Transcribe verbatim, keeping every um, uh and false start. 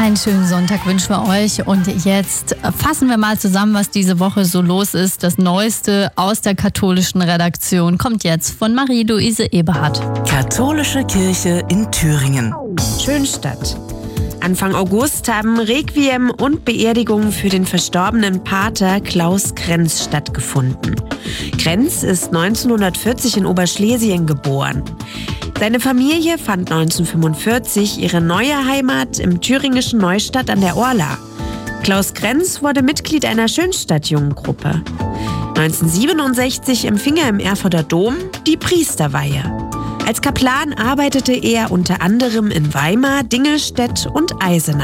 Einen schönen Sonntag wünschen wir euch und jetzt fassen wir mal zusammen, was diese Woche so los ist. Das Neueste aus der katholischen Redaktion kommt jetzt von Marie-Luise Eberhardt. Katholische Kirche in Thüringen. Schönstadt. Anfang August haben Requiem und Beerdigungen für den verstorbenen Pater Klaus Krenz stattgefunden. Krenz ist neunzehnhundertvierzig in Oberschlesien geboren. Seine Familie fand neunzehnhundertfünfundvierzig ihre neue Heimat im thüringischen Neustadt an der Orla. Klaus Krenz wurde Mitglied einer Schönstadt-Jungengruppe. neunzehnhundertsiebenundsechzig empfing er im Erfurter Dom die Priesterweihe. Als Kaplan arbeitete er unter anderem in Weimar, Dingelstädt und Eisenach.